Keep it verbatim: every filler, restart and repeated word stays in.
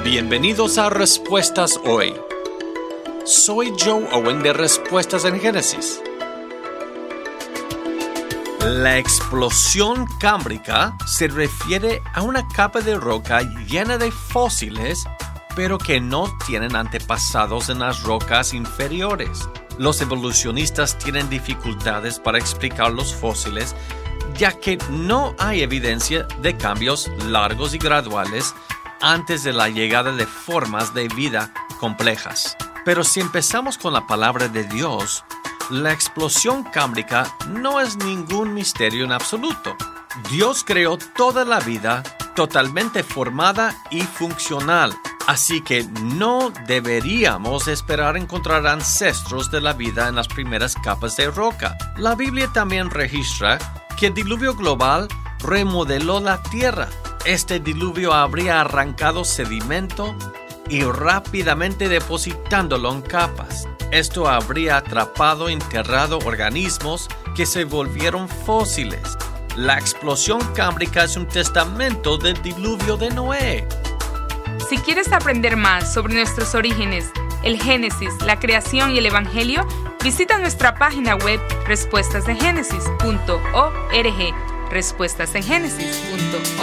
Bienvenidos a Respuestas Hoy. Soy Joe Owen de Respuestas en Génesis. La explosión cámbrica se refiere a una capa de roca llena de fósiles, pero que no tienen antepasados en las rocas inferiores. Los evolucionistas tienen dificultades para explicar los fósiles, ya que no hay evidencia de cambios largos y graduales antes de la llegada de formas de vida complejas. Pero si empezamos con la palabra de Dios, la explosión cámbrica no es ningún misterio en absoluto. Dios creó toda la vida totalmente formada y funcional, así que no deberíamos esperar encontrar ancestros de la vida en las primeras capas de roca. La Biblia también registra que el diluvio global remodeló la tierra. Este diluvio habría arrancado sedimento y rápidamente depositándolo en capas. Esto habría atrapado y enterrado organismos que se volvieron fósiles. La explosión cámbrica es un testamento del diluvio de Noé. Si quieres aprender más sobre nuestros orígenes, el Génesis, la creación y el Evangelio, visita nuestra página web respuestas de génesis punto org. respuestas en génesis punto org.